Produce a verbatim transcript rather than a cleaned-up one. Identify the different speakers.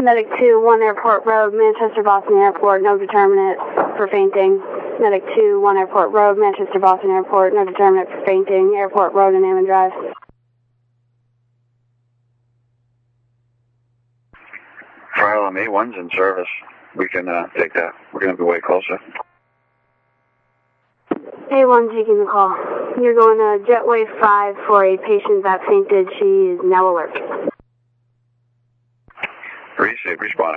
Speaker 1: Medic two, one Airport Road, Manchester Boston Airport, no determinate for fainting. Medic two, one Airport Road, Manchester Boston Airport, no determinate for fainting. Airport Road and Ammon Drive.
Speaker 2: Trial on A one's in service. We can uh, take that. We're going to be way closer.
Speaker 1: A one taking the call. You're going to Jetway five for a patient that fainted. She is now alert.
Speaker 2: Receive, responding.